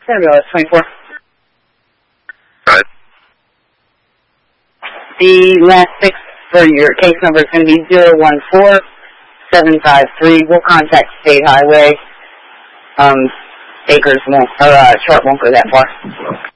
Fabulous, 24. Right. The last 6 for your case number is going to be 014753. We'll contact State Highway. Akers won't, or Short won't go that far.